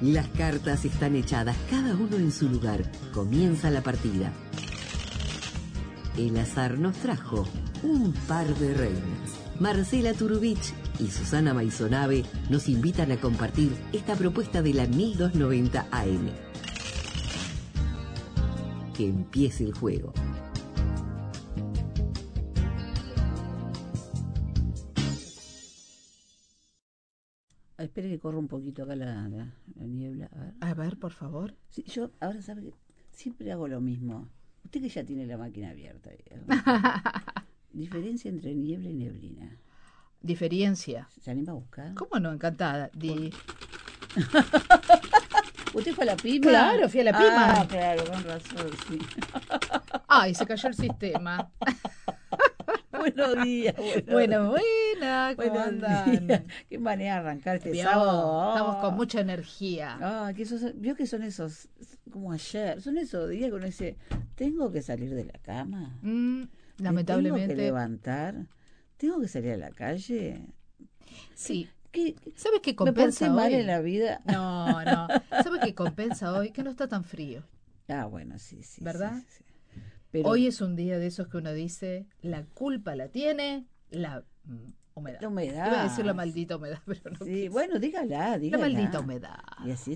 Las cartas están echadas, cada uno en su lugar. Comienza la partida. El azar nos trajo un par de reinas. Marcela Turubich y Susana Maisonave nos invitan a compartir esta propuesta de la 1290 AM. Que empiece el juego. Espere que corra un poquito acá la niebla. A ver, por favor. Sí, yo ahora sabe que siempre hago lo mismo. Usted que ya tiene la máquina abierta. Diferencia entre niebla y neblina. Diferencia. ¿Se anima a buscar? ¿Cómo no? Encantada. ¿Usted fue a la PIMA? Claro, fui a la PIMA. Ah, claro, con razón, sí. Ay, se cayó el sistema. Buenos días. Buena. ¿Cómo Buenos andan? días. Qué manera de arrancar este sábado. Estamos con mucha energía. Vio que son esos, como ayer, son esos días que uno dice, tengo que salir de la cama. Lamentablemente. Tengo que levantar. Tengo que salir a la calle. Sí. ¿Qué? ¿Sabes qué ¿Me compensa porté hoy? mal en la vida? No. ¿Sabes qué compensa hoy? Que no está tan frío. Ah, bueno, sí. ¿Verdad? Sí. Pero hoy es un día de esos que uno dice, la culpa la tiene la humedad. la humedad. Iba a decir la maldita humedad, pero no Sí, quise. bueno, dígala. La maldita humedad. Y así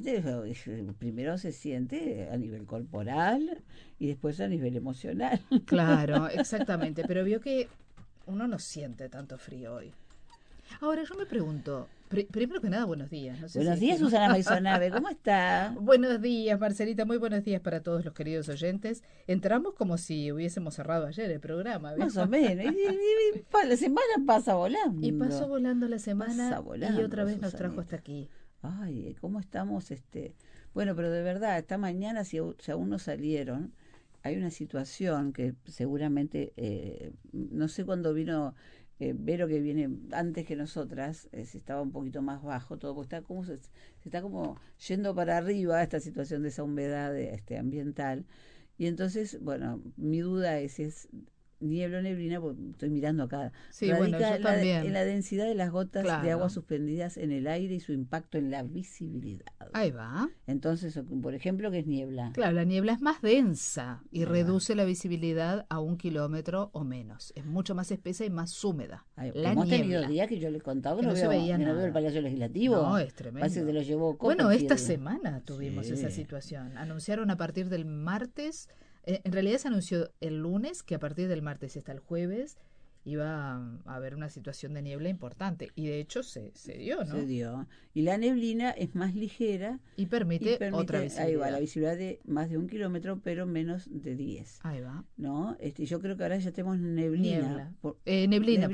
primero se siente a nivel corporal y después a nivel emocional. Claro, exactamente. Pero vio que uno no siente tanto frío hoy. Ahora, yo me pregunto, primero que nada, buenos días. No sé Buenos si días, Susana Maisonave, ¿cómo está? Buenos días, Marcelita, muy buenos días para todos los queridos oyentes. Entramos como si hubiésemos cerrado ayer el programa. ¿Ves? Más o menos. Y la semana pasa volando. Y pasó volando la semana Pasa volando, y otra vez nos Susanita. trajo hasta aquí. Ay, ¿cómo estamos? Bueno, pero de verdad, esta mañana, si aún no salieron, hay una situación que seguramente, no sé cuándo vino Vero, que viene antes que nosotras, si estaba un poquito más bajo todo, porque se está como yendo para arriba esta situación de esa humedad ambiental. Y entonces, bueno, mi duda es niebla o neblina, porque estoy mirando acá. Sí, bueno, yo también. En la densidad de las gotas Claro. de agua suspendidas en el aire y su impacto en la visibilidad. Ahí va. Entonces, por ejemplo, ¿qué es niebla? Claro, la niebla es más densa y Ahí va. reduce la visibilidad a 1 kilómetro o menos. Es mucho más espesa y más húmeda. La Hemos tenido niebla. días que yo les contaba que Que no no se veía que no nada. veo el Palacio Legislativo. No, es tremendo. Parece que se lo llevó Bueno, Copperfield. esta semana tuvimos Sí. esa situación. Anunciaron a partir del martes, en realidad se anunció el lunes que a partir del martes hasta el jueves iba a haber una situación de niebla importante. Y de hecho se dio, ¿no? Se dio. Y la neblina es más ligera Y permite otra visibilidad. Ahí va, la visibilidad de más de 1 kilómetro, pero menos de 10. Ahí va. ¿No? Yo creo que ahora ya tenemos neblina. Neblina.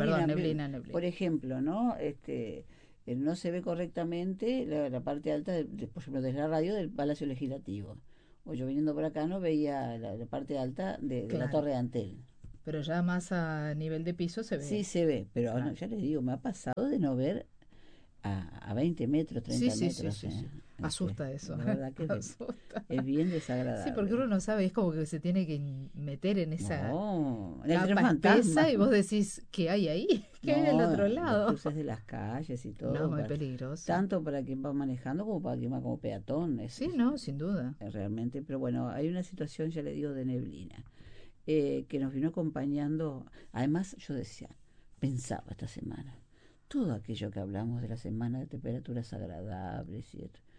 Por ejemplo, ¿no? No se ve correctamente la parte alta, por ejemplo, desde la radio del Palacio Legislativo. O yo viniendo por acá no veía la parte alta de la Torre de Antel. Pero ya más a nivel de piso se ve. Sí, se ve, pero Claro. ya les digo, me ha pasado de no ver a 20 metros, 30 metros. Sí. Asusta eso. La verdad que Asusta. es bien desagradable. Sí, porque uno no sabe, es como que se tiene que meter en esa capa espesa y vos decís, ¿qué hay ahí? ¿Qué hay del otro lado? Los cruces de las calles y todo. No, muy peligroso. Tanto para quien va manejando como para quien va como peatón. Sin duda. Realmente, pero bueno, hay una situación, ya le digo, de neblina, que nos vino acompañando. Además, yo pensaba esta semana, todo aquello que hablamos de la semana de temperaturas agradables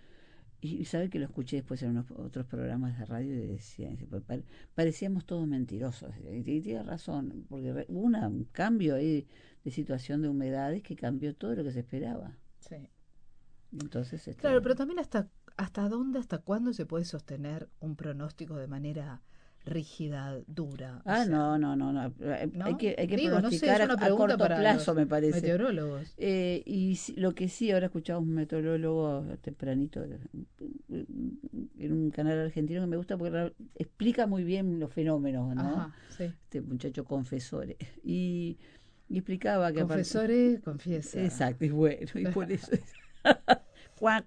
y sabe que lo escuché después en otros programas de radio y decía, parecíamos todos mentirosos. Y tiene razón, porque hubo un cambio ahí de situación de humedades que cambió todo lo que se esperaba. Sí. Entonces, claro, pero también hasta cuándo se puede sostener un pronóstico de manera rígida, dura. No. Hay que Digo, pronosticar no sé, es una a pregunta corto para plazo, los me parece. Meteorólogos. Lo que sí, ahora escuchaba un meteorólogo tempranito en un canal argentino que me gusta porque explica muy bien los fenómenos, ¿no? Ajá, sí. Este muchacho Confesore. Y explicaba que Confesore, confiesa. Exacto, y bueno, y por eso es... Cuac.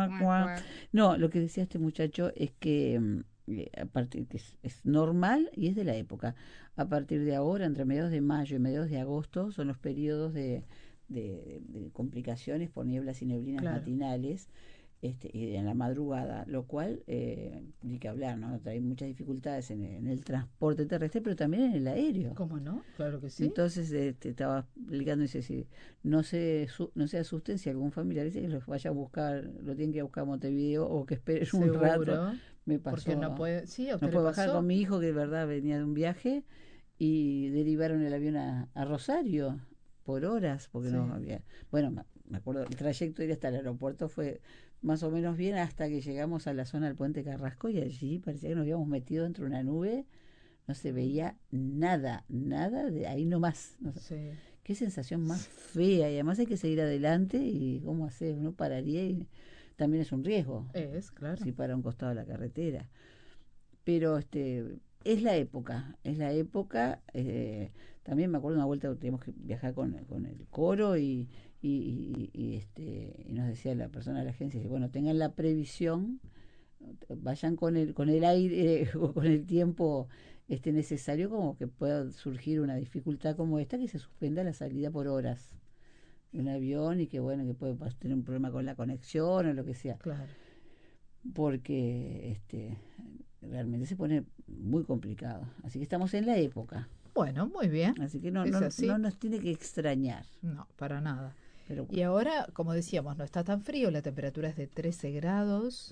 No, lo que decía este muchacho es que a partir que es normal y es de la época. A partir de ahora, entre mediados de mayo y mediados de agosto, son los periodos de complicaciones por nieblas y neblinas matinales. y en la madrugada, lo cual, ni que hablar, ¿no? Trae muchas dificultades en el transporte terrestre, pero también en el aéreo. ¿Cómo no? Claro que sí. Entonces, estaba explicando, dice, si no se asusten si algún familiar dice que los vaya a buscar, lo tienen que ir a buscar a Montevideo o que esperen un rato. Seguro. Me pasó. Porque no puede, sí, a usted No le puedo bajar pasó. con mi hijo, que de verdad venía de un viaje, y derivaron el avión a Rosario por horas, porque Sí. no había... Bueno, me acuerdo, el trayecto de ir hasta el aeropuerto fue más o menos bien hasta que llegamos a la zona del puente Carrasco, y allí parecía que nos habíamos metido dentro de una nube, no se veía nada, nada de ahí nomás. No sé. Sí. Qué sensación más fea, y además hay que seguir adelante, y ¿cómo hacer? Uno pararía y también es un riesgo, Claro. si para a un costado de la carretera. Pero es la época, también me acuerdo una vuelta que teníamos que viajar con el coro, y nos decía la persona de la agencia, bueno, tengan la previsión, vayan con el aire o con el tiempo necesario, como que pueda surgir una dificultad como esta, que se suspenda la salida por horas de un avión, y que bueno, que puede tener un problema con la conexión o lo que sea. Claro. Porque realmente se pone muy complicado. Así que estamos en la época. Bueno, muy bien. Así que ¿Es así? no nos tiene que extrañar. No, para nada. Pero Y ahora, como decíamos, no está tan frío, la temperatura es de 13 grados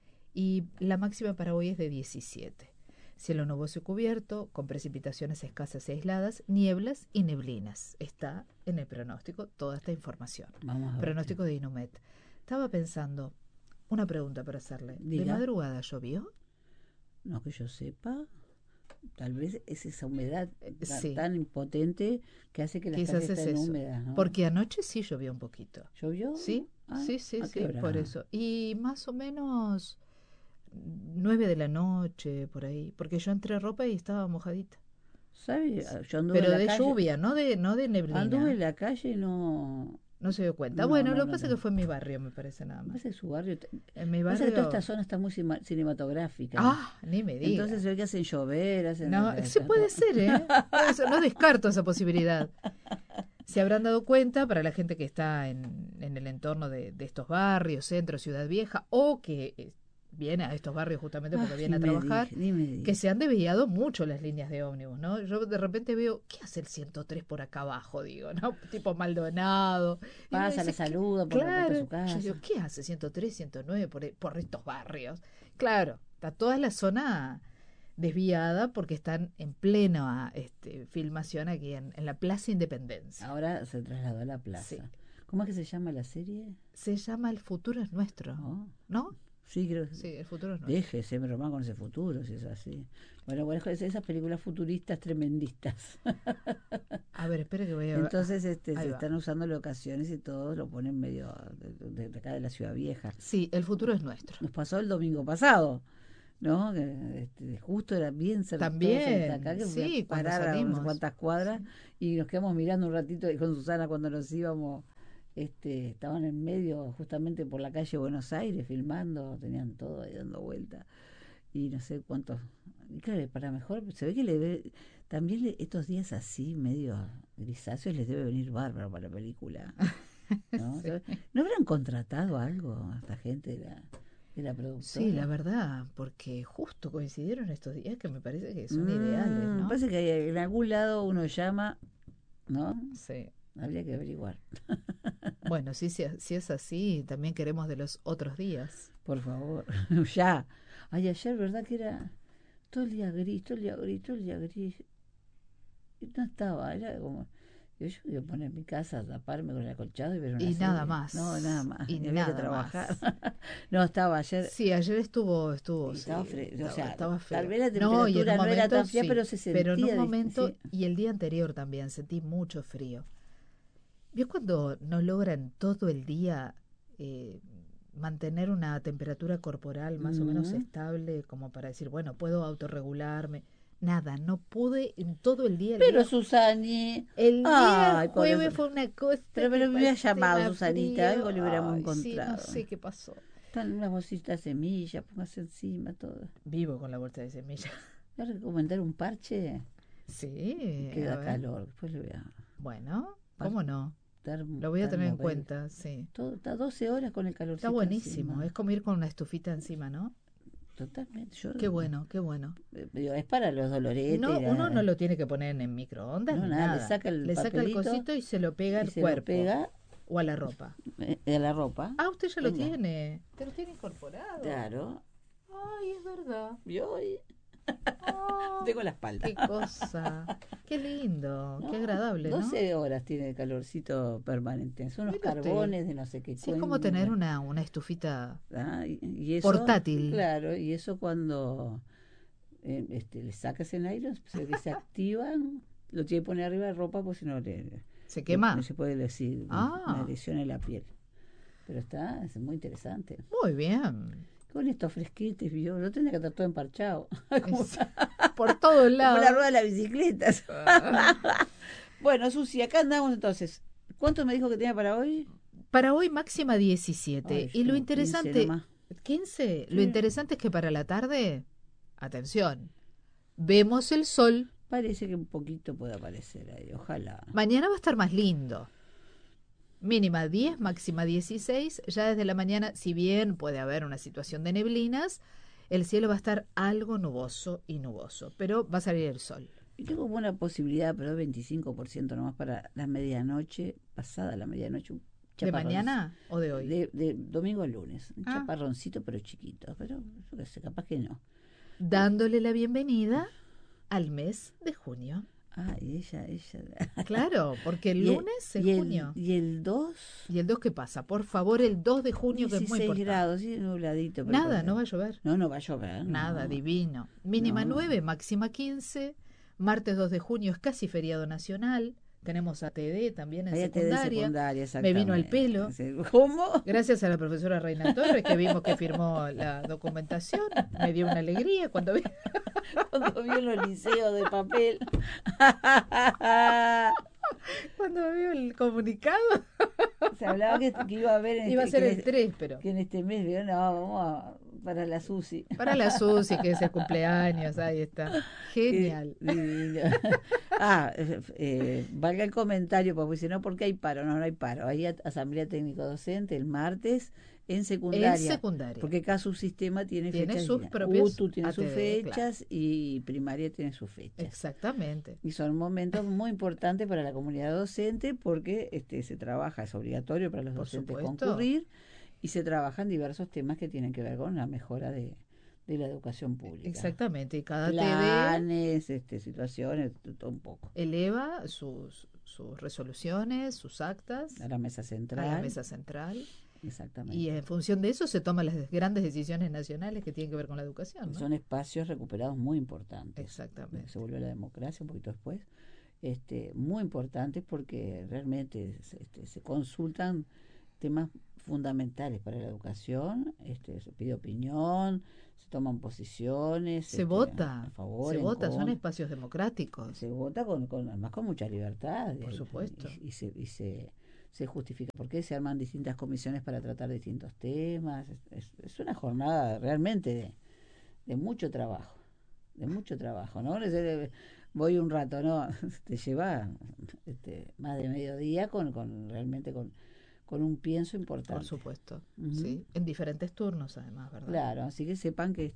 y la máxima para hoy es de 17. Cielo nuboso y cubierto, con precipitaciones escasas y aisladas, nieblas y neblinas. Está en el pronóstico toda esta información. vamos a ver. Pronóstico de Inumet. Estaba pensando, una pregunta para hacerle. Diga. ¿De madrugada llovió? No que yo sepa. Tal vez es esa humedad Sí. tan impotente que hace que las Quizás calles es estén eso. húmedas, ¿no? Porque anoche sí llovió un poquito. ¿Llovió? Sí, Ah, sí, sí, ¿a sí, qué hora? por eso. Y más o menos 9 de la noche, por ahí. Porque yo entré ropa y estaba mojadita. ¿Sabe? Yo anduve Pero en la de calle. lluvia, no de neblina. Anduve en la calle y no... No se dio cuenta. No, Bueno, no, lo que no, pasa es no. que fue en mi barrio, me parece nada Me más. parece que su barrio... En mi Pasa que toda barrio... esta zona está muy cinematográfica. Ah, ni me diga. Entonces se ve que hacen llover, hacen... No, sí puede ser, ¿eh? Puede ser, no descarto esa posibilidad. Se habrán dado cuenta, para la gente que está en el entorno de estos barrios, centro, Ciudad Vieja, o que viene a estos barrios justamente porque viene a trabajar, ni me diga. que se han desviado mucho las líneas de ómnibus, ¿no? Yo de repente veo, ¿qué hace el 103 por acá abajo? Digo, ¿no? Tipo Maldonado. Y uno Pasa, dice, le saluda por la puerta de su claro. Yo casa. digo, ¿qué hace 103, 109 por estos barrios? Claro, está toda la zona desviada porque están en plena filmación aquí en la Plaza Independencia. Ahora se trasladó a la plaza. Sí. ¿Cómo es que se llama la serie? Se llama El futuro es nuestro, Oh, ¿no? sí, creo que Sí, El futuro es nuestro. Déjese bromar con ese futuro, si es así. Bueno, esas películas futuristas tremendistas. A ver, espere que voy a ver. Entonces Ahí se va. están usando locaciones y todo lo ponen medio de acá de la Ciudad Vieja. Sí, El futuro es nuestro. Nos pasó el domingo pasado, ¿no? Que, justo era bien cerca También, acá, que sí, fui a cuando parar a salimos. unas cuantas cuadras, y nos quedamos mirando un ratito, y con Susana cuando nos íbamos, estaban en medio, justamente por la calle Buenos Aires, filmando, tenían todo ahí dando vuelta, y no sé cuántos, y claro, para mejor, se ve que también estos días así, medio grisáceos, les debe venir bárbaro para la película, ¿no? Sí. ¿No habrán contratado algo a esta gente de la productora? Sí, la verdad, porque justo coincidieron estos días que me parece que son ideales, Me ¿no? parece que en algún lado uno llama, ¿no? Sí. Habría que averiguar. Bueno, sí, si es así, también queremos de los otros días. Por favor, ya. Ay, ayer, ¿verdad que era todo el día gris, todo el día gris, todo el día gris? Y no estaba, era como... Yo iba a poner mi casa, a taparme con el acolchado y ver una Y serie. nada más. No, nada más. Y había nada que trabajar. más. No, estaba ayer... Sí, ayer estuvo Sí, estaba frío, o sea, estaba feo. tal vez la y en temperatura un no era momento tan fría, sí, pero se sentía... pero en un momento, sí. y el día anterior también, sentí mucho frío. ¿Vio cuando no logran todo el día mantener una temperatura corporal más o menos estable, como para decir, bueno, puedo autorregularme? Nada, no pude en todo el día. Pero Susani... El día Ay, jueves pobrecita. fue una cosa. Pero me que hubiera pasé llamado, más Susanita, frío. algo le hubiéramos Ay, encontrado. Sí, no sé qué pasó. Están unas bolsitas de semillas, póngase encima todo. Vivo con la bolsa de semillas. ¿Voy a recomendar un parche? Sí, Que a da ver. calor. Después le voy a... Bueno, ¿cómo no? estar. Lo voy a tener en mover. cuenta, sí. Todo, está 12 horas con el calorcito. Está buenísimo, encima. es como ir con una estufita encima, ¿no? Totalmente. Qué bueno, qué bueno. Digo, es para los doloretes. No, uno no lo tiene que poner en microondas No, ni nada, nada. le saca el Le saca el papelito cosito y se lo pega y al se lo cuerpo pega o a la ropa. a la ropa. Ah, usted ya lo Venga. tiene. Te lo tiene incorporado. Claro. Ay, es verdad. Yo Ah, tengo la espalda. qué cosa. Qué lindo, qué agradable, ¿no? 12 horas tiene el calorcito permanente. Son unos Mire usted. carbones de no sé qué. Sí, es como tener una estufita y eso, portátil. Claro, y eso cuando le sacas el aire, se ve que se activan, lo tiene que poner arriba de ropa porque si no se quema. No se puede decir Ah. una lesión en la piel. Pero es muy interesante. Muy bien. Con estos fresquitos, yo lo tendría que estar todo emparchado. Por todos Como la lados. rueda de la bicicleta. Bueno, Susi, acá andamos entonces. ¿Cuánto me dijo que tenía para hoy? Para hoy máxima 17. Ay, Y lo como interesante, 15 nomás. 15, Sí. lo interesante es que para la tarde, atención, vemos el sol. Parece que un poquito puede aparecer ahí, ojalá. Mañana va a estar más lindo. Mínima 10, máxima 16. Ya desde la mañana, si bien puede haber una situación de neblinas, el cielo va a estar algo nuboso y nuboso, pero va a salir el sol. Y tengo buena posibilidad, pero 25% nomás para la medianoche, pasada la medianoche. Un ¿De chaparrón. mañana o de hoy? De domingo a lunes. Un Ah. chaparroncito, pero chiquito. Pero yo qué sé, capaz que no. Dándole la bienvenida al mes de junio. Ah, y ella. Claro, porque el Y lunes es y junio. ¿Y el 2? ¿Y el 2 qué pasa? Por favor, el 2 de junio, que es muy 16 importante. grados, sí, nubladito. pero Nada, con- no va a llover. No va a llover. Nada, no. divino. Mínima No. 9, máxima 15. Martes 2 de junio es casi feriado nacional. Tenemos ATD también en Ahí te de secundaria. secundaria, Me vino al pelo. exactamente. ¿Cómo? Gracias a la profesora Reina Torres, que vimos que firmó la documentación. Me dio una alegría cuando vi. Cuando vio los liceos de papel. Cuando vio el comunicado. Se hablaba que iba a haber Iba a ser el 3, pero. que en este mes, ¿vio? No, para la Susi. Para la Susi, que es el cumpleaños, ahí está. Genial. Divino. Valga el comentario, porque si no, ¿por qué hay paro? No hay paro. Hay asamblea técnico docente el martes en secundaria. En secundaria. Porque cada subsistema tiene fechas. sus propios UTU tiene sus ATD, fechas y primaria tiene sus fechas. Exactamente. Y son momentos muy importantes para la comunidad docente porque se trabaja, es obligatorio para los Por docentes supuesto. concurrir y se trabajan diversos temas que tienen que ver con la mejora de la educación pública. Exactamente. Y cada TD Planes, situaciones, todo un poco. eleva sus resoluciones, sus actas A la mesa central. a la mesa central. Exactamente. Y en función de eso se toman las grandes decisiones nacionales que tienen que ver con la educación, ¿no? Son espacios recuperados muy importantes. Exactamente. Se volvió la democracia un poquito después. Muy importantes porque realmente se consultan temas fundamentales para la educación, se pide opinión, se toman posiciones, Se vota, a favor, se en vota, son contra. espacios democráticos. Se vota además con mucha libertad. Por supuesto. Y se justifica por qué se arman distintas comisiones para tratar distintos temas. Es una jornada realmente de mucho trabajo, ¿no? Voy un rato, ¿no? Te lleva más de mediodía realmente con un pienso importante. Por supuesto, Ujú. sí. En diferentes turnos, además, ¿verdad? Claro, así que sepan que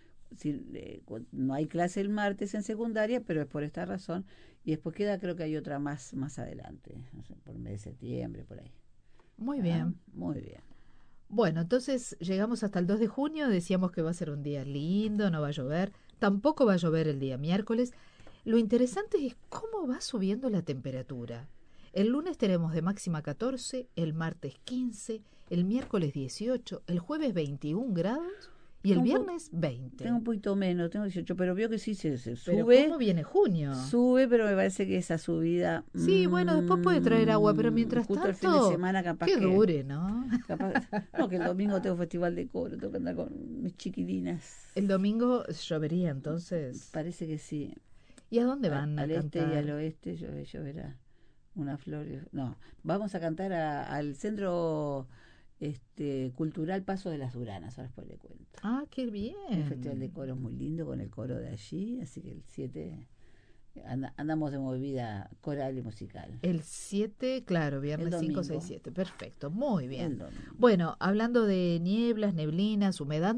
no hay clase el martes en secundaria, pero es por esta razón. Y después creo que hay otra más adelante, no sé, por el mes de septiembre, por ahí. Muy bien. Muy bien. Bueno, entonces llegamos hasta el 2 de junio, decíamos que va a ser un día lindo, no va a llover, tampoco va a llover el día miércoles. Lo interesante es cómo va subiendo la temperatura. El lunes tenemos de máxima 14, el martes 15, el miércoles 18, el jueves 21 grados y el viernes 20. Tengo un poquito menos, tengo 18, pero veo que sí se Pero sube. ¿cómo viene junio? Sube, pero me parece que esa subida... Sí, bueno, después puede traer agua, pero mientras justo tanto, el fin de semana capaz que que dure, ¿no? No, que el domingo tengo festival de coro, tengo que andar con mis chiquilinas. El domingo llovería, entonces. Parece que sí. ¿Y a dónde van a al este cantar? y al oeste lloverá una flor. No, vamos a cantar al centro cultural Paso de las Duranas, ahora después le cuento. Ah, qué bien. Un festival de coro muy lindo con el coro de allí, así que el 7 andamos de movida coral y musical. El 7, claro, viernes El 5, domingo. 6, 7. Perfecto, muy El bien. domingo. Bueno, hablando de nieblas, neblinas, humedad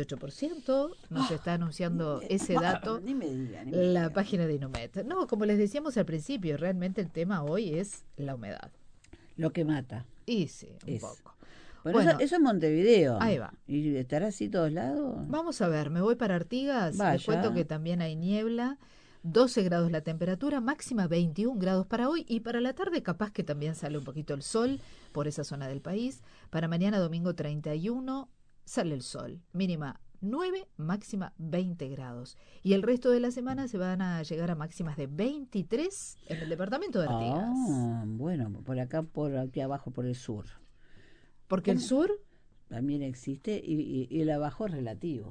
98%, nos está anunciando ese dato Ni me diga, ni me la diga. página de Inumet. No, como les decíamos al principio, realmente el tema hoy es la humedad. Lo que mata. Y sí, un Es. poco. Bueno, Bueno, eso es Montevideo. ahí va. ¿Y estará así todos lados? Vamos a ver, me voy para Artigas, les Vaya. cuento que también hay niebla, 12 grados la temperatura, máxima 21 grados para hoy y para la tarde capaz que también sale un poquito el sol por esa zona del país. Para mañana domingo 31 sale el sol, mínima 9, máxima 20 grados. Y el resto de la semana se van a llegar a máximas de 23 en el departamento de Artigas. Ah, bueno, por aquí abajo, por el sur. Porque el ¿Cómo? sur, También existe y el abajo es relativo.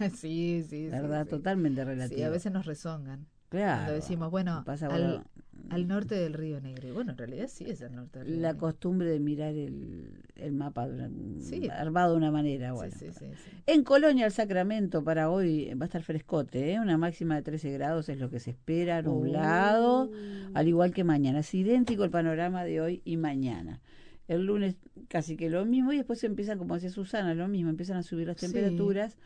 sí, ¿Verdad? sí. Totalmente relativo. Sí, a veces nos rezongan. Claro. Cuando decimos, bueno, Pasa, al norte del Río Negro. Y bueno, en realidad sí es al norte del Río la Negro. costumbre de mirar el mapa Sí. armado de una manera. Sí, Bueno. sí. En Colonia, el Sacramento, para hoy va a estar frescote, ¿eh? Una máxima de 13 grados es lo que se espera, nublado, al igual que mañana. Es idéntico el panorama de hoy y mañana. El lunes casi que lo mismo y después empiezan, como decía Susana, lo mismo, empiezan a subir las Sí. temperaturas,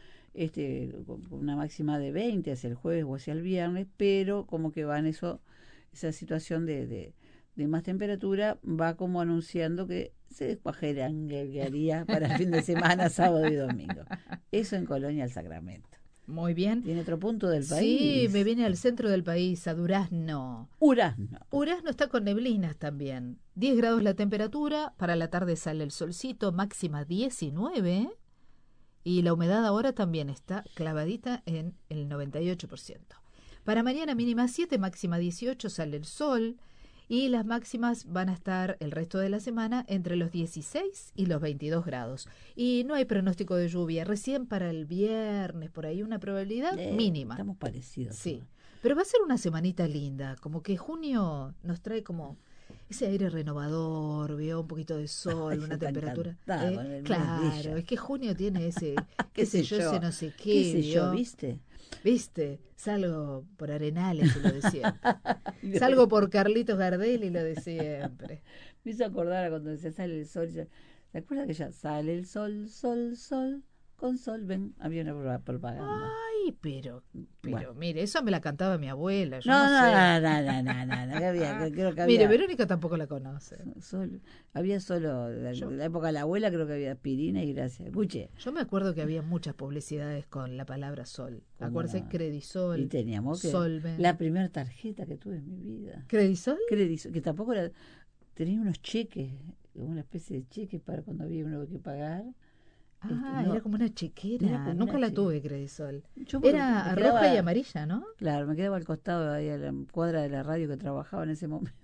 con una máxima de 20 hacia el jueves o hacia el viernes, pero como que van esa situación de más temperatura va como anunciando que se descuajeranguearía para el fin de semana, sábado y domingo. Eso en Colonia del Sacramento. Muy bien. Tiene otro punto del Sí, país. me viene al centro del país, a Durazno. Urazno. Durazno está con neblinas también. 10 grados la temperatura, para la tarde sale el solcito, máxima 19. Y la humedad ahora también está clavadita en el 98%. Para mañana mínima 7, máxima 18, sale el sol. Y las máximas van a estar el resto de la semana entre los 16 y los 22 grados. Y no hay pronóstico de lluvia. Recién para el viernes, por ahí una probabilidad mínima. Estamos parecidos. Sí, pero va a ser una semanita linda. Como que junio nos trae como ese aire renovador, veo un poquito de sol, Ay, una está temperatura. encantada con el mes de Claro, ella. es que junio tiene ese, ¿Qué sé ese yo? no sé qué. ¿Qué sé yo, ¿vio? viste? ¿Viste? Salgo por Arenales y lo de siempre. Salgo por Carlitos Gardel y lo de siempre. Me hizo acordar a cuando se sale el sol. ¿Se acuerda que ya sale el sol, sol, con sol? Ven, había una propaganda. Ay, pero Bueno. mire, eso me la cantaba mi abuela. Yo No, no sé. no, que había, creo que Mire, había. Verónica tampoco la conoce. Había solo, la época de la abuela creo que había aspirina y gracias. Escuche. Yo me acuerdo que había muchas publicidades con la palabra sol. ¿Cómo Acuérdese, no? Credisol, Y teníamos que Solven. la primera tarjeta que tuve en mi vida. ¿Credisol? Que tampoco era, tenía unos cheques, una especie de cheques para cuando había uno que pagar. Ah, No, era como una chequera. era como Nunca una la chequera. tuve, Credisol. Yo porque Era me roja quedaba- y amarilla, ¿no? Claro, me quedaba al costado ahí a la cuadra de la radio que trabajaba en ese momento.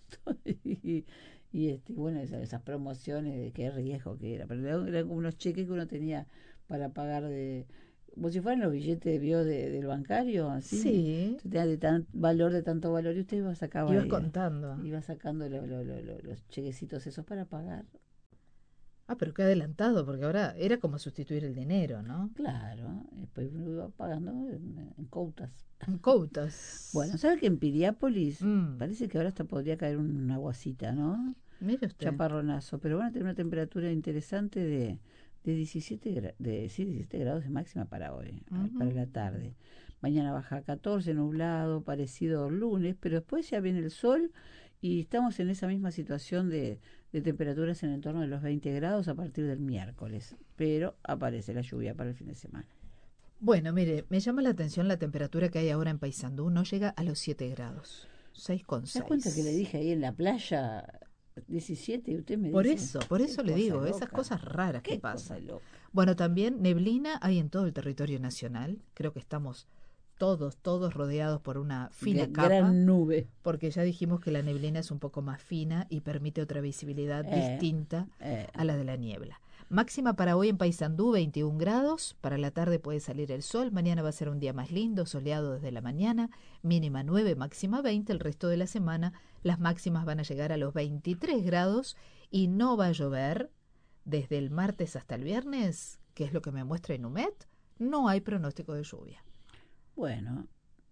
Bueno, esas promociones de qué riesgo que era. Pero eran como unos cheques que uno tenía para pagar como si fueran los billetes del bancario, así. Sí. Tenía valor de tanto valor y usted iba sacando Ibas contando. iba sacando los chequecitos esos para pagar. Ah, pero qué adelantado, porque ahora era como sustituir el dinero, ¿no? Claro, después uno iba pagando en cuotas. En Coutas. Bueno, ¿sabe que en Piriápolis Mm. parece que ahora hasta podría caer una aguacita, ¿no? Mire usted. Chaparronazo, pero van a tener una temperatura interesante de 17 grados de máxima para hoy, Ujú. para la tarde. Mañana baja a 14, nublado, parecido al lunes, pero después ya viene el sol y estamos en esa misma situación de temperaturas en el torno de los 20 grados a partir del miércoles, pero aparece la lluvia para el fin de semana. Bueno, mire, me llama la atención la temperatura que hay ahora en Paysandú. No llega a los 7 grados. 6,6. ¿Se da cuenta que le dije ahí en la playa 17 y usted me Por dice? eso Qué le cosa digo, esas loca. cosas raras que Qué pasan. cosa loca. Bueno, también neblina hay en todo el territorio nacional. Creo que estamos todos rodeados por una fina capa, Gran nube. porque ya dijimos que la neblina es un poco más fina y permite otra visibilidad distinta a la de la niebla. Máxima para hoy en Paysandú, 21 grados. Para la tarde puede salir el sol. Mañana va a ser un día más lindo, soleado desde la mañana. Mínima 9, máxima 20. El resto de la semana las máximas van a llegar a los 23 grados y no va a llover desde el martes hasta el viernes, que es lo que me muestra Inumet. No hay pronóstico de lluvia. Bueno,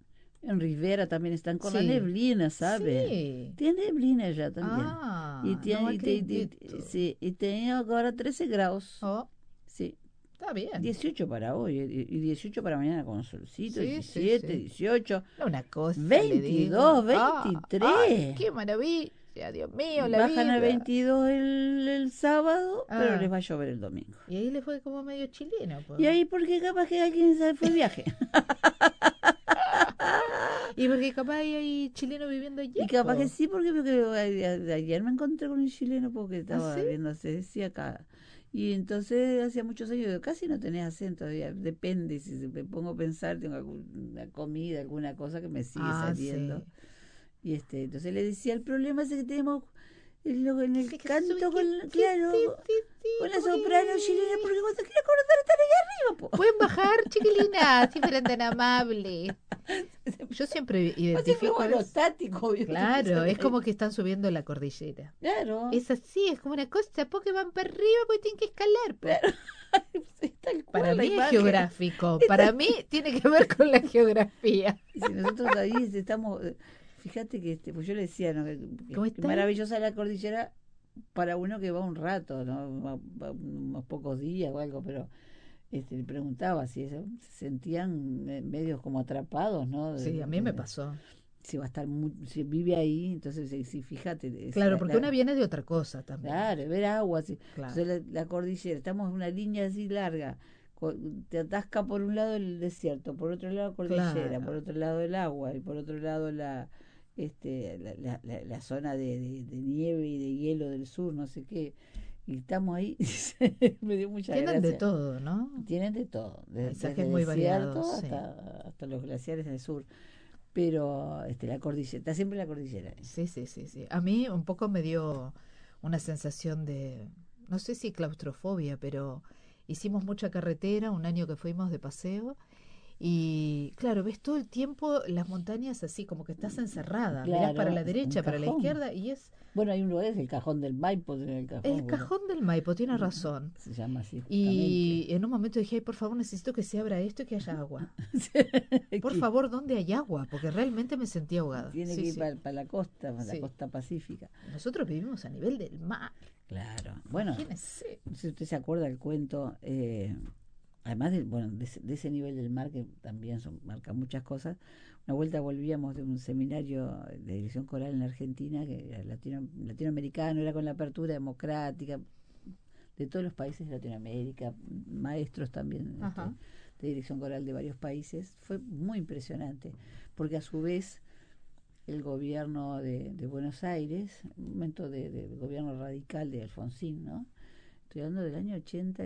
En Rivera también están con la Sí. neblina, ¿sabe? Sí. Tiene neblina ya también. Ah, Y tiene, no y acredito. sí, y tenía ahora 13 grados. Oh, Sí, está bien. 18 para hoy y 18 para mañana con solcito, Sí, sí, 17, sí. 18, Una cosa le 22, digo. Ah, ay, 23. qué maravilla, Dios mío, la Bajan a vida. 22 el sábado, pero les Ah, va a llover el domingo. y ahí le fue como medio chileno, pues. Y ahí porque capaz que alguien se fue de viaje. Y porque capaz hay chilenos viviendo allá, Y capaz que po. sí, porque ayer me encontré con un chileno porque ¿Ah, estaba sí? viendo, se decía acá. Y entonces hacía muchos años, digo, casi no tenés acento, depende, si me pongo a pensar, tengo alguna comida, alguna cosa que me sigue Ah, saliendo. sí. Y entonces le decía, el problema es que tenemos en el Sí, que canto, soy claro, con la como soprano chilena, que... porque cuando quiere acordar están allá arriba, po. Pueden bajar, chiquilina, si fueran tan amables. Yo siempre Así fue identifico bueno, eso. estático. ¿Viste? Claro, es como que están subiendo la cordillera. Claro. Es así, es como una cosa, porque van para arriba, porque tienen que escalar, po. Claro. Sí, tal cual, Para la mí es imagen. geográfico, para mí tiene que ver con la geografía. Y si nosotros ahí estamos, fíjate que pues yo le decía, ¿no? ¿Cómo Que está? maravillosa la cordillera para uno que va un rato, ¿no? Va unos pocos días o algo, pero le preguntaba si se sentían medios como atrapados, ¿no? Sí, a mí me pasó. Si va a estar si vive ahí, entonces si fíjate. Claro, porque una viene de otra cosa también. Claro, ver agua, así. Claro. Entonces la cordillera, estamos en una línea así larga, te atasca por un lado el desierto, por otro lado cordillera, Claro. por otro lado el agua y por otro lado la zona de nieve y de hielo del sur, no sé qué. Y estamos ahí, me dio mucha Tienen gracia. de todo, ¿no? Tienen de todo, Paisajes desde muy desierto variados, sí. hasta los glaciares del sur. Pero la cordillera, está siempre la cordillera. Sí, sí, sí, sí. A mí un poco me dio una sensación de, no sé si claustrofobia, pero hicimos mucha carretera un año que fuimos de paseo y claro, ves todo el tiempo las montañas así, como que estás encerrada, mirás para Claro, la derecha, un para la cajón. izquierda y es Bueno, hay un lugar, es el cajón del Maipo, el cajón, el cajón del Maipo, tienes razón. se llama así. Y en un momento dije, ay, por favor, necesito que se abra esto y que haya agua. Por favor, ¿dónde hay agua? Porque realmente me sentí ahogada. Tiene Sí, que ir sí. para la costa, para Sí. la costa pacífica. Nosotros vivimos a nivel del mar. Claro. Bueno, Imagínese. no sé si usted se acuerda del cuento, además de ese nivel del mar que también marca muchas cosas. Una vuelta volvíamos de un seminario de dirección coral en Argentina, que era latinoamericano, era con la apertura democrática de todos los países de Latinoamérica, maestros también Ajá. de dirección coral de varios países. Fue muy impresionante, porque a su vez el gobierno de Buenos Aires, un momento del gobierno radical de Alfonsín, ¿no? Estoy hablando del año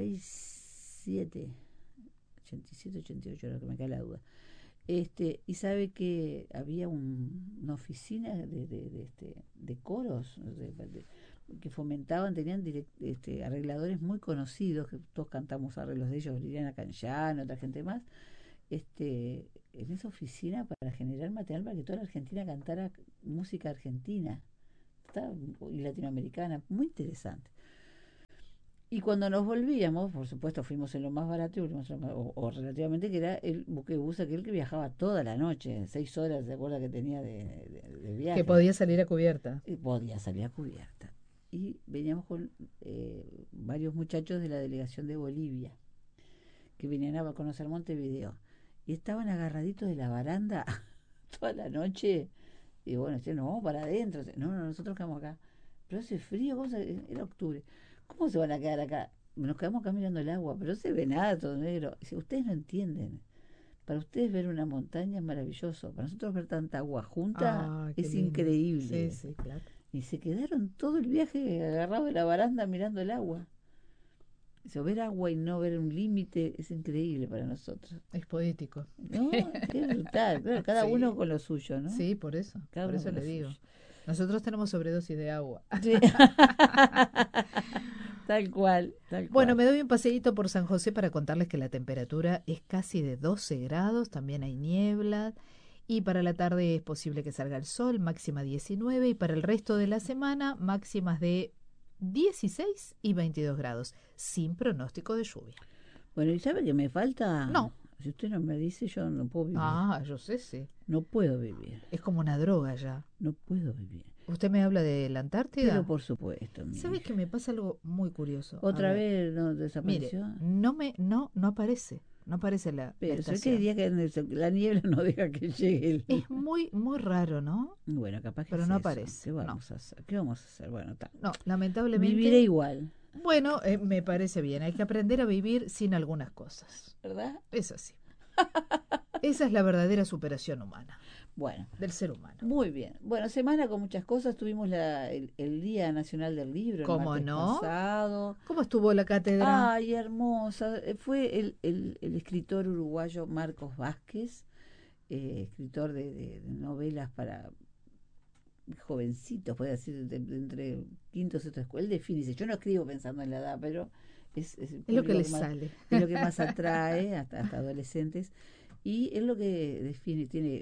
87, 88, lo que me cae la duda. Y sabe que había una oficina de coros que fomentaban, tenían arregladores muy conocidos, que todos cantamos arreglos de ellos, Liliana Canjano, otra gente más, en esa oficina para generar material para que toda la Argentina cantara música argentina y latinoamericana, muy interesante. Y cuando nos volvíamos, por supuesto, fuimos en lo más barato, o relativamente, que era el buquebús aquel que viajaba toda la noche, 6 horas, ¿se acuerda que tenía de viaje? Que podía salir a cubierta. Y podía salir a cubierta. Y veníamos con varios muchachos de la delegación de Bolivia, que venían a conocer Montevideo. Y estaban agarraditos de la baranda toda la noche. Y bueno, nos vamos para adentro. No, nosotros quedamos acá. Pero hace frío, era octubre. ¿Cómo se van a quedar acá? Nos quedamos acá mirando el agua, pero no se ve nada, todo negro. Dice, ustedes no entienden. Para ustedes ver una montaña es maravilloso. Para nosotros ver tanta agua junta es lindo. increíble. Sí, sí, claro. Y se quedaron todo el viaje agarrados de la baranda mirando el agua. Dice, ver agua y no ver un límite es increíble para nosotros. Es poético. ¿No? Qué brutal. Claro, cada Sí. uno con lo suyo, ¿no? Sí, por eso. Cada Por uno eso con le lo digo. suyo. Nosotros tenemos sobredosis de agua. Sí. Tal cual, tal cual. Bueno, me doy un paseíto por San José para contarles que la temperatura es casi de 12 grados, también hay niebla y para la tarde es posible que salga el sol, máxima 19 y para el resto de la semana máximas de 16 y 22 grados, sin pronóstico de lluvia. Bueno, ¿y sabe qué me falta? No. Si usted no me dice, yo no puedo vivir. Ah, yo sé, sí. No puedo vivir. Es como una droga ya. No puedo vivir. ¿Usted me habla de la Antártida? Pero por supuesto, mi ¿Sabe hija. que me pasa algo muy curioso? A ¿Otra ver, vez no mire, desapareció? no aparece. No aparece la Pero sé que estación. diría que la niebla no deja que llegue el... Es muy, muy raro, ¿no? Bueno, capaz que Pero es no eso. aparece. ¿Qué No, vamos a hacer? ¿Qué vamos a hacer? Bueno, está. no, lamentablemente. Viviré igual, Bueno, me parece bien. Hay que aprender a vivir sin algunas cosas. ¿verdad? Es así. Esa es la verdadera superación humana, Bueno, del ser humano. muy bien. Bueno, semana con muchas cosas. Tuvimos el Día Nacional del Libro el ¿Cómo martes no? pasado. ¿Cómo estuvo la cátedra? Ay, hermosa. Fue el escritor uruguayo Marcos Vázquez, escritor de novelas para jovencitos, puede decir, de entre quinto y sexto escuela. Él define, dice, yo no escribo pensando en la edad, pero es el Es lo que público le más, sale. es lo que más atrae hasta adolescentes. Y es lo que define, tiene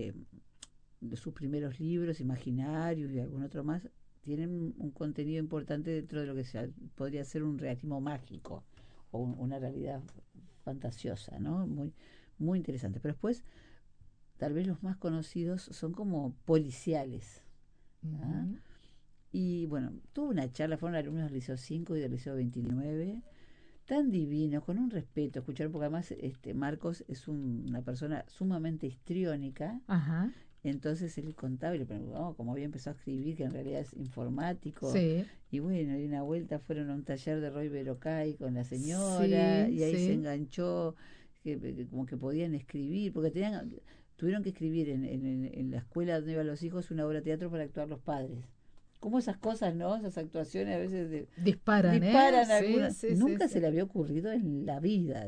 sus primeros libros, Imaginarios y algún otro más, tienen un contenido importante dentro de lo que podría ser un realismo mágico o una realidad fantasiosa, ¿no? Muy, muy interesante. Pero después, tal vez los más conocidos son como policiales. ¿Ah? Ujú. Y bueno, tuve una charla, fueron alumnos del Liceo 5 y del Liceo 29, tan divinos, con un respeto, escucharon, porque además Marcos es una persona sumamente histriónica, Ajá. entonces él contaba y le preguntó cómo había empezado a escribir, que en realidad es informático, Sí, y bueno, y una vuelta fueron a un taller de Roy Berocay con la señora, sí, y ahí se sí. enganchó, que como que podían escribir, porque tuvieron que escribir en la escuela donde iban los hijos una obra de teatro para actuar los padres. Como esas cosas, ¿no? Esas actuaciones a veces Disparan, ¿eh? disparan Sí, algunas. sí, sí, Nunca sí. se le había ocurrido en la vida.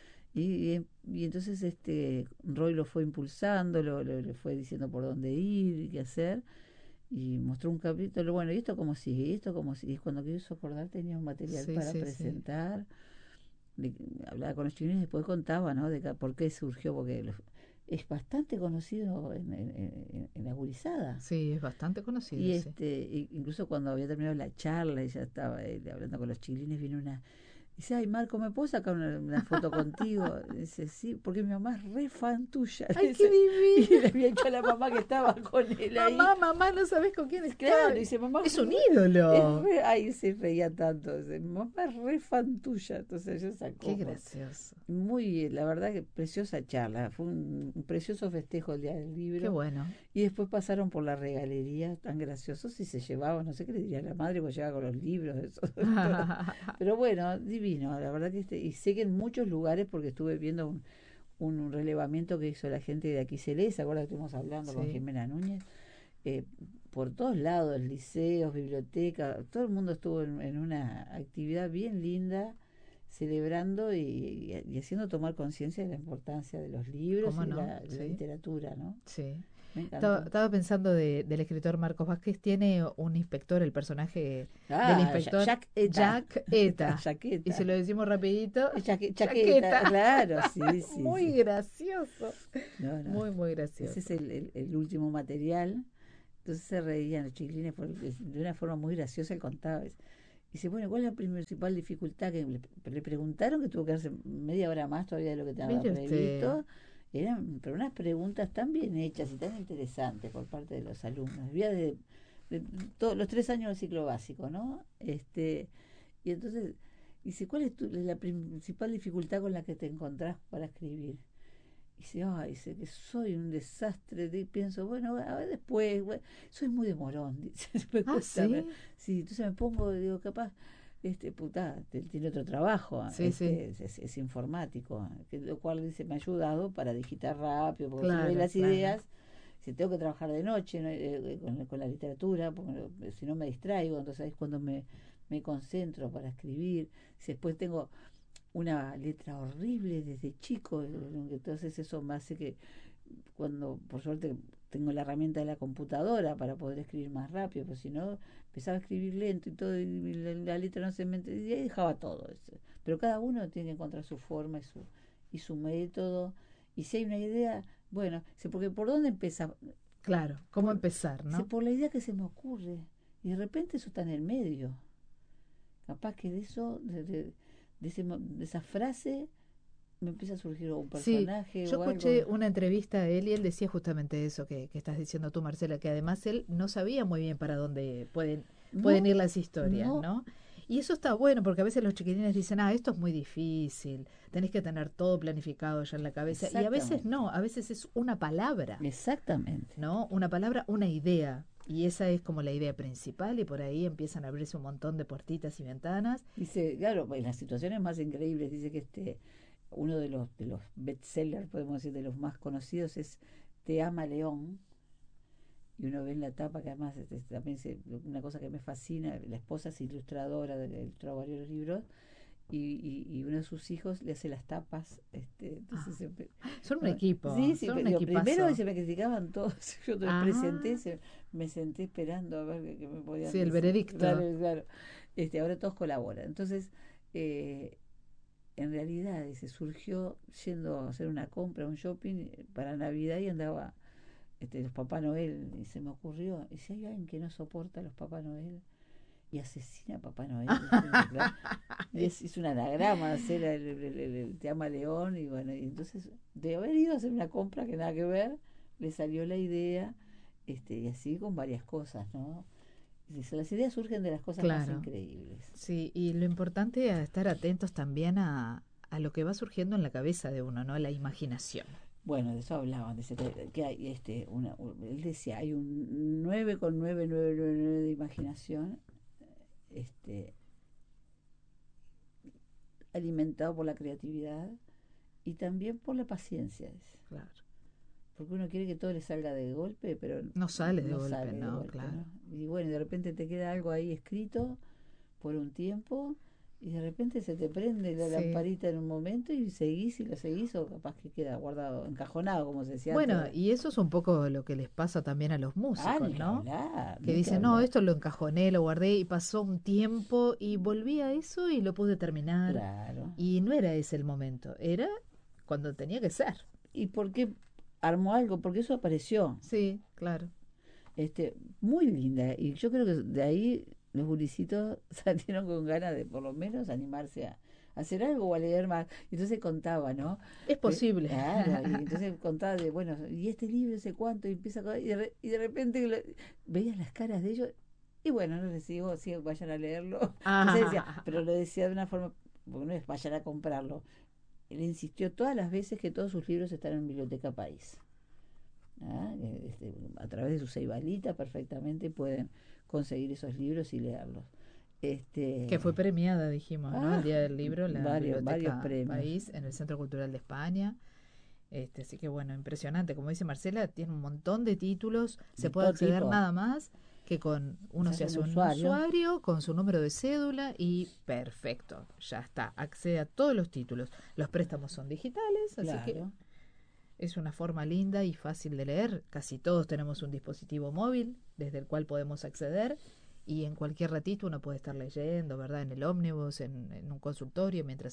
Y entonces Roy lo fue impulsando, le fue diciendo por dónde ir y qué hacer. Y mostró un capítulo, bueno, ¿y esto cómo sigue? ¿Y esto cómo sigue? Y cuando quiso acordar tenía un material Sí, para sí, sí. presentar. Hablaba con los chilenos y después contaba, ¿no? Por qué surgió, porque es bastante conocido en la gurizada. Sí, es bastante conocido, Y sí. incluso cuando había terminado la charla y ya estaba hablando con los chiquilines, vino una. Dice, ay, Marco, ¿me puedo sacar una foto contigo? Dice, sí, porque mi mamá es re fan tuya. ¡Ay, qué Dice, y divino! le había dicho a la mamá que estaba con él ahí. Mamá, no sabes con quién Claro, estoy. dice, mamá Es un es ídolo. re, ay, se reía tanto. Dice, mamá es re fan tuya. Entonces yo Qué sacó. gracioso. Muy, la verdad que preciosa charla. Fue un precioso festejo el día del Qué libro. bueno. Y después pasaron por la regalería, tan graciosos, y se llevaban, no sé qué le diría a la madre, porque llegaba con los libros, eso, todo. Pero bueno, divino, la verdad que y sé que en muchos lugares, porque estuve viendo un relevamiento que hizo la gente de Aquí se lee, ¿se acuerdan que estuvimos hablando con Sí. Jimena Núñez? Eh, por todos lados, liceos, bibliotecas, todo el mundo estuvo en una actividad bien linda, celebrando y haciendo tomar conciencia de la importancia de los libros ¿Cómo y de no? de la Sí, literatura, ¿no? sí. Me Estaba, encantó. estaba pensando del escritor Marcos Vázquez. Tiene un inspector, el personaje del Ah, inspector Jack Eta. Jack Eta. Y si Chaqueta. lo decimos rapidito, Chaqueta, Chaqueta. claro, sí, sí, Muy sí. gracioso. No, no. Muy, muy Ese es gracioso. el último material. Entonces se reían los chiquilines de una forma muy graciosa. Él contaba. Dice, bueno, ¿cuál es la principal dificultad? Que le preguntaron, que tuvo que hacer media hora más todavía de lo que estaba Mire usted. previsto. Eran pero unas preguntas tan bien hechas y tan interesantes por parte de los alumnos. Había de todos los 3 años del ciclo básico, ¿no? Y entonces dice, ¿cuál es la principal dificultad con la que te encontrás para escribir? Dice, ay, dice que soy un desastre. Pienso, bueno, a ver después, bueno, soy muy demorón, dice, me Ah, cuesta. sí. Sí, entonces me pongo, digo, capaz, puta, tiene otro trabajo, Sí, sí. es informático, lo cual dice, me ha ayudado para digitar rápido, porque si no hay Claro, las claro. ideas, si tengo que trabajar de noche, ¿no? Con la literatura, porque si no me distraigo, entonces ahí es cuando me concentro para escribir. Si después tengo una letra horrible desde chico, entonces eso me hace que cuando por suerte tengo la herramienta de la computadora para poder escribir más rápido, pues si no empezaba a escribir lento y todo y la letra no se me entendía y ahí dejaba todo eso. Pero cada uno tiene que encontrar su forma y su método, y si hay una idea, bueno, porque por dónde empieza, Claro. ¿Cómo empezar, no? por la idea que se me ocurre, y de repente eso está en el medio, capaz que de eso de esa frase me empieza a surgir un Sí, personaje yo o escuché algo. una entrevista a él y él decía justamente eso que estás diciendo tú, Marcela, que además él no sabía muy bien para dónde pueden No, ir las historias, no, ¿no? Y eso está bueno porque a veces los chiquilines dicen, esto es muy difícil, tenés que tener todo planificado ya en la cabeza. Y a veces exactamente, no, a veces es una palabra, exactamente. ¿no? Una palabra, una idea. Y esa es como la idea principal y por ahí empiezan a abrirse un montón de puertitas y ventanas. Dice, claro, en las situaciones más increíbles, dice que uno de los bestsellers, podemos decir, de los más conocidos es Te ama León, y uno ve en la tapa que además también una cosa que me fascina, la esposa es ilustradora, ilustró varios libros, y uno de sus hijos le hace las tapas, entonces Ah, son un sí, equipo, sí, son un pero primero equipazo. se me criticaban todos, yo me presenté, Ah, me senté esperando a ver qué me podían sí, el decir, veredicto. claro, claro, ahora todos colaboran, entonces eh, en realidad dice, surgió yendo a hacer una compra, un shopping para Navidad y andaba los Papá Noel y se me ocurrió, y si hay alguien que no soporta a los Papá Noel y asesina a Papá Noel, claro, y es un anagrama hacer el Te ama León y bueno, y entonces de haber ido a hacer una compra que nada que ver, le salió la idea, y así con varias cosas, ¿no? Dice, las ideas surgen de las cosas más Claro, increíbles. sí, y lo importante es estar atentos también a lo que va surgiendo en la cabeza de uno, ¿no? La imaginación. Bueno, de eso hablaban, dice que hay él decía, hay un 9,9999 de imaginación, este, alimentado por la creatividad y también por la paciencia, dice. Claro. Porque uno quiere que todo le salga de golpe, pero No sale de no golpe, sale de ¿no? golpe, Claro. ¿no? Y bueno, de repente te queda algo ahí escrito por un tiempo y de repente se te prende la Sí. lamparita en un momento y seguís y lo seguís o capaz que queda guardado, encajonado, como se decía antes. Bueno, y eso es un poco lo que les pasa también a los Ah, músicos, ni que ¿no? hablar, Que ni que dicen, no, hablar. esto lo encajoné, lo guardé y pasó un tiempo y volví a eso y lo pude terminar. Claro. Y no era ese el momento, era cuando tenía que ser. ¿Y por qué armó algo? Porque eso apareció. Sí, claro. Muy linda. Y yo creo que de ahí los gurisitos salieron con ganas de por lo menos animarse a hacer algo o a leer más. Y entonces contaba, ¿no? Es posible. Claro, y entonces contaba de, bueno, y este libro, ese cuánto, y empieza y de repente veías las caras de ellos, y bueno, no les digo, sí, vayan a leerlo. Entonces decía, pero lo decía de una forma, porque no es vayan a comprarlo. Él insistió todas las veces que todos sus libros están en Biblioteca País. ¿Ah? A través de su ceibalita perfectamente pueden conseguir esos libros y leerlos. Que fue Este, premiada, dijimos, ¿no? El Día del Libro, la varios Biblioteca premios. País en el Centro Cultural de España. Así que bueno, impresionante. Como dice Marcela, tiene un montón de títulos. Se De puede todo acceder tipo. nada más que con uno Se se hace un hace un usuario. usuario con su número de cédula y perfecto, ya está, accede a todos los títulos. Los préstamos son digitales, así que Claro. es una forma linda y fácil de leer. Casi todos tenemos un dispositivo móvil desde el cual podemos acceder y en cualquier ratito uno puede estar leyendo, ¿verdad? En el ómnibus, en un consultorio, mientras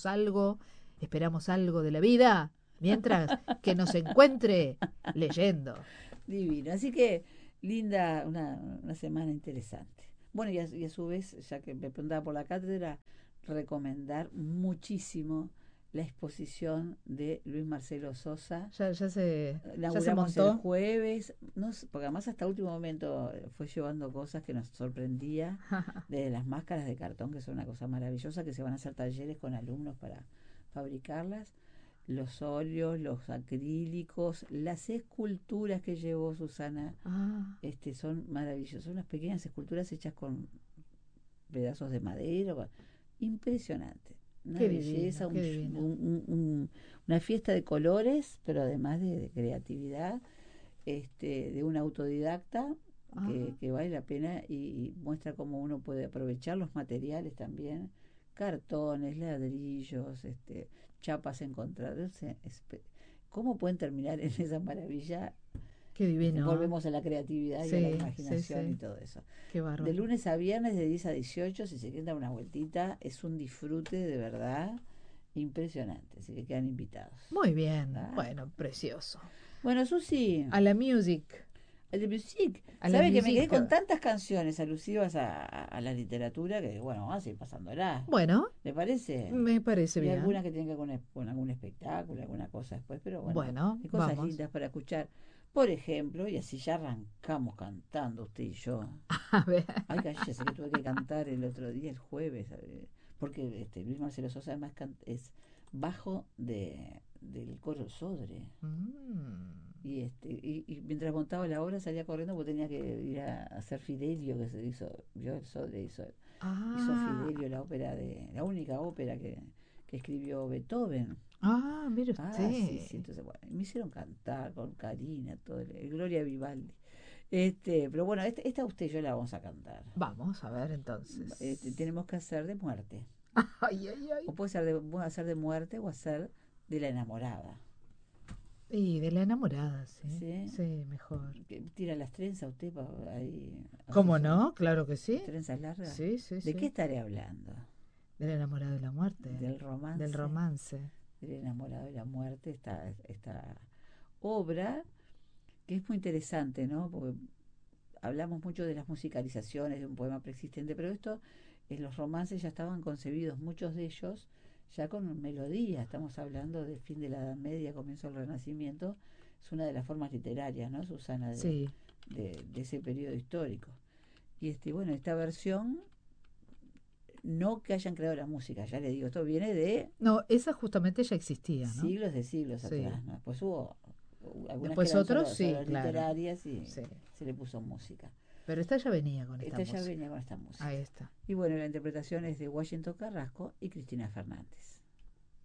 esperamos algo de la vida, mientras que nos encuentre leyendo. Divino. Así que linda, una semana interesante. Bueno, y a su vez, ya que me preguntaba por la cátedra, recomendar muchísimo la exposición de Luis Marcelo Sosa. Ya se Inauguramos el montó. jueves, no sé, porque además hasta último momento fue llevando cosas que nos sorprendía, de las máscaras de cartón, que son una cosa maravillosa, que se van a hacer talleres con alumnos para fabricarlas, los óleos, los acrílicos, las esculturas que llevó Susana, Ah, son maravillosas, son unas pequeñas esculturas hechas con pedazos de madera, impresionante, una qué divino, belleza, qué divino. una fiesta de colores, pero además de creatividad, de un autodidacta Ah, que vale la pena y muestra cómo uno puede aprovechar los materiales también, cartones, ladrillos, chapas encontradas, cómo pueden terminar en esa maravilla. qué divino, ¿eh? Volvemos a la creatividad y a la Sí, sí, imaginación y sí, todo eso. qué De bárbaro. lunes a viernes de 10 a 18, si se quieren dar una vueltita, es un disfrute de verdad impresionante, así que quedan invitados. Muy bien, ¿Ah? bueno, precioso. Bueno, Susi, A la music. El de Musique. A la ¿Sabe que me musique. quedé con tantas canciones alusivas a la literatura que, bueno, vamos a seguir pasándola? Bueno, ¿Le parece? me parece Y algunas bien. que tienen que ver con algún espectáculo, alguna cosa después, pero bueno, Bueno, hay cosas vamos. lindas para escuchar. Por ejemplo, y así ya arrancamos cantando usted y yo. A ver. Ay, cállese que tuve que cantar el otro día, el jueves, porque Luis Marcelo Sosa además es bajo del coro Sodre. Mm. Y mientras montaba la obra salía corriendo porque tenía que ir a hacer Fidelio, que se hizo, vio el Sodre, hizo Ah, Fidelio, la única ópera que escribió Beethoven. mire Ah, sí, sí, usted. entonces bueno, me hicieron cantar con Karina, todo Gloria Vivaldi. Pero bueno, esta usted y yo la vamos a cantar. Vamos a ver entonces. Tenemos que hacer de muerte. Ay, ay, ay. O puede hacer de muerte o hacer de la enamorada. Y de la enamorada, sí. ¿Sí? Sí, mejor. Que tira las trenzas usted ahí. Hace ¿Cómo no? Claro que sus sí. trenzas largas. Sí, sí, ¿De qué sí. estaré hablando? Del enamorado de la muerte. Del Del romance, romance. del enamorado de la muerte. Esta obra que es muy interesante, ¿no? Porque hablamos mucho de las musicalizaciones de un poema preexistente, pero los romances ya estaban concebidos, muchos de ellos ya con melodía. Estamos hablando del fin de la Edad Media, comienzo del Renacimiento. Es una de las formas literarias, ¿no, Susana, Sí. de ese periodo histórico. Bueno, esta versión, no que hayan creado la música, ya le digo, esto viene de No, esa justamente ya existía, ¿no? siglos de siglos Sí. atrás, ¿no? Después hubo algunas que Después eran otros, sí, solo claro. literarias y Sí. se le puso música. Pero esta ya venía con esta Esta ya música. venía con esta música. Ahí está. Y bueno, la interpretación es de Washington Carrasco y Cristina Fernández.